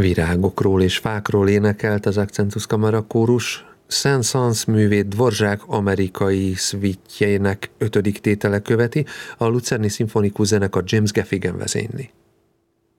Virágokról és fákról énekelt az Accentus Kamara kórus. Saint-Saëns művét Dvořák amerikai szvítjének 5. tétele követi, a Lucerni Szimfonikus Zenekar James Gaffigan vezényli.